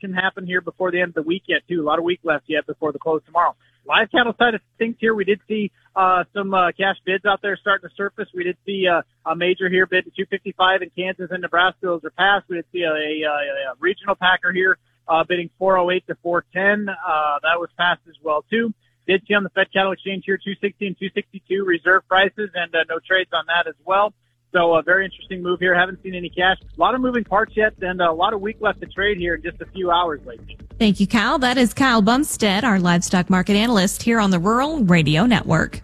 can happen here before the end of the week yet, too. A lot of week left yet before the close tomorrow. Live cattle side of things here, we did see some cash bids out there starting to surface. We did see a major here bid to 255 in Kansas and Nebraska. Those are passed. We did see a regional packer here bidding 408 to 410. That was passed as well, too. Did see on the Fed Cattle Exchange here 260 and 262 reserve prices, and no trades on that as well. So a very interesting move here. Haven't seen any cash. A lot of moving parts yet, and a lot of week left to trade here in just a few hours lately. Thank you, Kyle. That is Kyle Bumstead, our livestock market analyst here on the Rural Radio Network.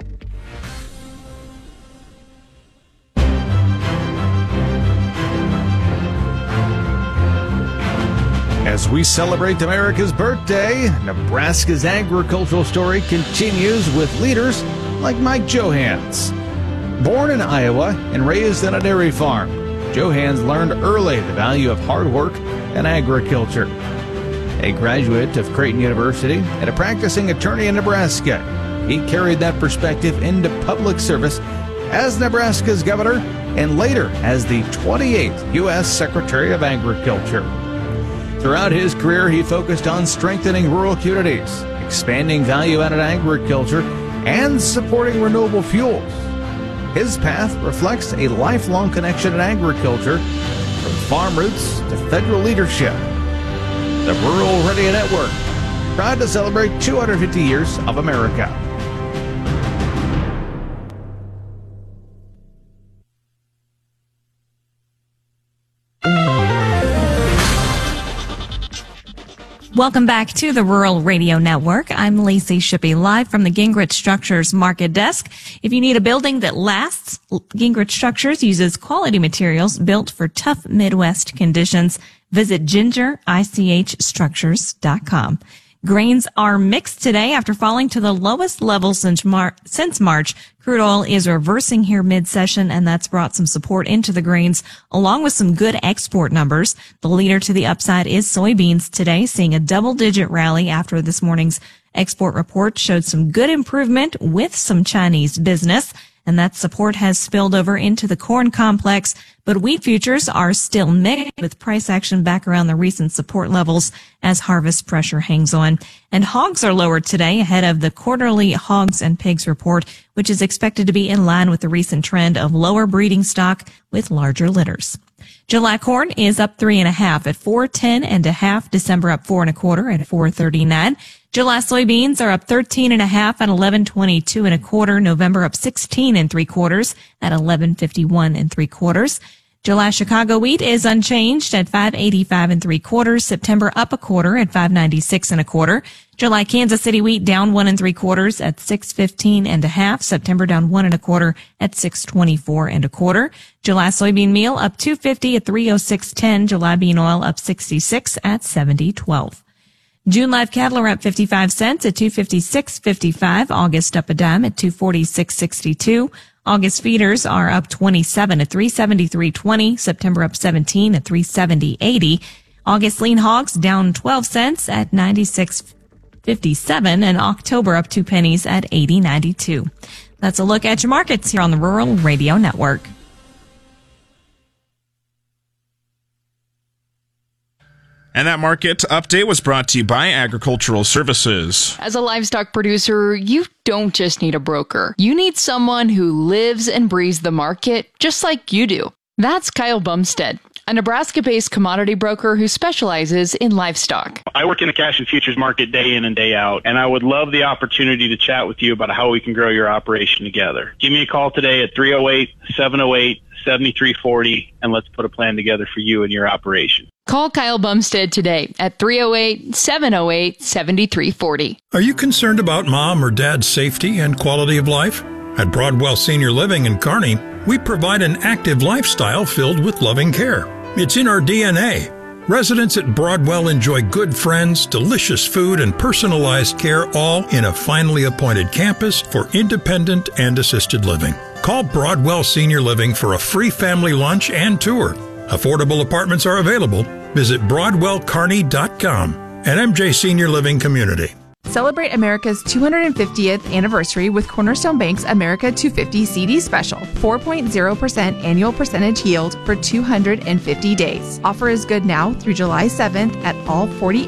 As we celebrate America's birthday, Nebraska's agricultural story continues with leaders like Mike Johans. Born in Iowa and raised on a dairy farm, Johans learned early the value of hard work and agriculture. A graduate of Creighton University and a practicing attorney in Nebraska, he carried that perspective into public service as Nebraska's governor and later as the 28th U.S. Secretary of Agriculture. Throughout his career, he focused on strengthening rural communities, expanding value-added agriculture, and supporting renewable fuels. His path reflects a lifelong connection in agriculture, from farm roots to federal leadership. The Rural Radio Network, proud to celebrate 250 years of America. Welcome back to the Rural Radio Network. I'm Lacey Shippey, live from the Gingrich Structures Market Desk. If you need a building that lasts, Gingrich Structures uses quality materials built for tough Midwest conditions. Visit gingerichstructures.com. Grains are mixed today after falling to the lowest level since March. Crude oil is reversing here mid-session, and that's brought some support into the grains, along with some good export numbers. The leader to the upside is soybeans today, seeing a double-digit rally after this morning's export report showed some good improvement with some Chinese business, and that support has spilled over into the corn complex. But wheat futures are still mixed, with price action back around the recent support levels as harvest pressure hangs on. And hogs are lower today ahead of the quarterly hogs and pigs report, which is expected to be in line with the recent trend of lower breeding stock with larger litters. July corn is up 3.5 at 4.10 December up 4 1/4 at 4.39. July soybeans are up 13.5 at 11.22 1/4. November up 16 3/4 at 11.51 3/4. July Chicago wheat is unchanged at 5.85 3/4. September up 1/4 at 5.96 1/4. July Kansas City wheat down 1 3/4 at 6.15 1/2. September down 1 1/4 at 6.24 1/4. July soybean meal up 2.50 at 3.0610. July bean oil up 66 at 70.12. June live cattle are up 55 cents at 256.55. August up a dime at 246.62. August feeders are up 27 at 373.20. September up 17 at 370.80. August lean hogs down 12 cents at 96.57, and October up 2 pennies at 80.92. That's a look at your markets here on the Rural Radio Network. And that market update was brought to you by Agricultural Services. As a livestock producer, you don't just need a broker. You need someone who lives and breathes the market just like you do. That's Kyle Bumstead, a Nebraska-based commodity broker who specializes in livestock. I work in the cash and futures market day in and day out, and I would love the opportunity to chat with you about how we can grow your operation together. Give me a call today at 308-708-7340, and let's put a plan together for you and your operation. Call Kyle Bumstead today at 308-708-7340. Are you concerned about mom or dad's safety and quality of life? At Broadwell Senior Living in Kearney, we provide an active lifestyle filled with loving care. It's in our DNA. Residents at Broadwell enjoy good friends, delicious food, and personalized care, all in a finely appointed campus for independent and assisted living. Call Broadwell Senior Living for a free family lunch and tour. Affordable apartments are available. Visit BroadwellKearney.com and MJ Senior Living Community. Celebrate America's 250th anniversary with Cornerstone Bank's America 250 CD Special. 4.0% annual percentage yield for 250 days. Offer is good now through July 7th at all 40